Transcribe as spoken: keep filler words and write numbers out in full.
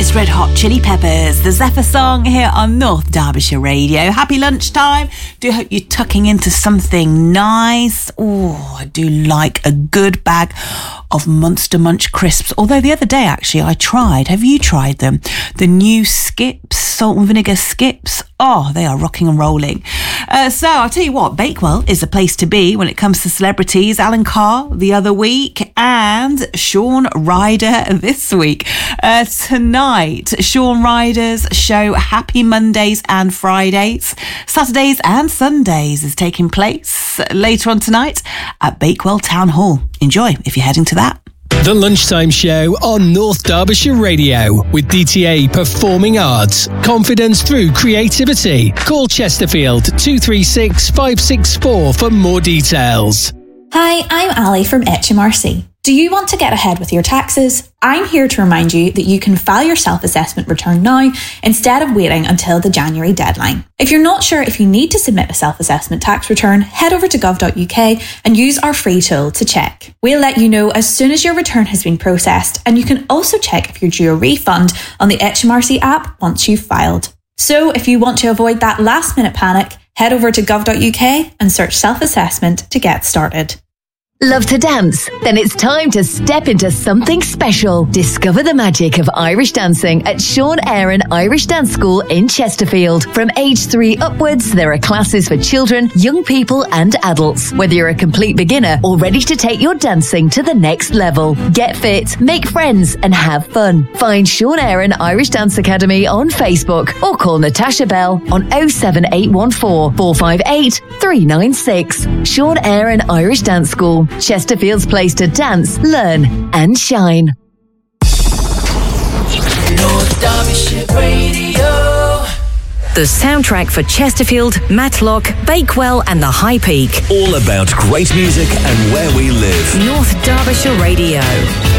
Those Red Hot Chili Peppers, the Zephyr Song here on North Derbyshire Radio. Happy lunchtime. Do hope you're tucking into something nice. Oh, I do like a good bag of Monster Munch crisps. Although the other day, actually, I tried. Have you tried them? The new Skips, salt and vinegar Skips. Oh, they are rocking and rolling. Uh, so I'll tell you what, Bakewell is the place to be when it comes to celebrities. Alan Carr the other week and Shaun Ryder this week. Uh, tonight, Shaun Ryder's show Happy Mondays and Fridays, Saturdays and Sundays is taking place later on tonight at Bakewell Town Hall. Enjoy if you're heading to that. The Lunchtime Show on North Derbyshire Radio with D T A Performing Arts. Confidence through creativity. Call Chesterfield two three six, five six four for more details. Hi, I'm Ali from H M R C. Do you want to get ahead with your taxes? I'm here to remind you that you can file your self-assessment return now instead of waiting until the January deadline. If you're not sure if you need to submit a self-assessment tax return, head over to gov dot U K and use our free tool to check. We'll let you know as soon as your return has been processed, and you can also check if you're due a refund on the H M R C app once you've filed. So if you want to avoid that last minute panic, head over to gov dot U K and search self-assessment to get started. Love to dance? Then it's time to step into something special. Discover the magic of Irish dancing at Sean Aaron Irish Dance School in Chesterfield. From age three upwards, there are classes for children, young people and adults. Whether you're a complete beginner or ready to take your dancing to the next level. Get fit, make friends and have fun. Find Sean Aaron Irish Dance Academy on Facebook or call Natasha Bell on oh seven eight one four, four five eight, three nine six. Sean Aaron Irish Dance School. Chesterfield's place to dance, learn and shine. North Derbyshire Radio. The soundtrack for Chesterfield, Matlock, Bakewell and the High Peak. All about great music and where we live. North Derbyshire Radio.